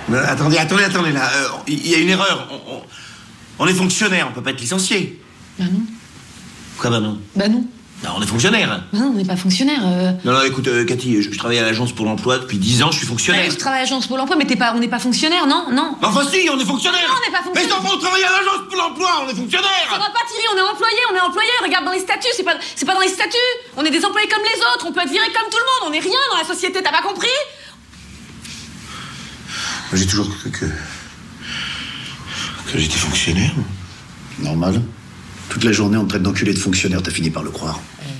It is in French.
Attendez, là. Il y a une erreur. On est fonctionnaire, on peut pas être licencié. Bah non. Pourquoi bah non? Bah non. Non, on est fonctionnaire. Bah non, on n'est pas fonctionnaire. Non, écoute, Cathy, je travaille à l'agence Pôle emploi depuis 10 ans, je suis fonctionnaire. Je travaille à l'agence Pôle emploi, mais on n'est pas fonctionnaire, non? Enfin si, on est fonctionnaire. Non, on n'est pas fonctionnaire. Mais enfin, on travaille à l'agence Pôle emploi, on est fonctionnaire. Ça va pas, Thierry, on est employé, regarde dans les statuts, c'est pas dans les statuts. On est des employés comme les autres, on peut être viré comme tout le monde, on n'est rien dans la société, t'as pas compris? J'ai toujours cru que j'étais fonctionnaire. Normal. Toute la journée, on te traite d'enculé de fonctionnaire, t'as fini par le croire.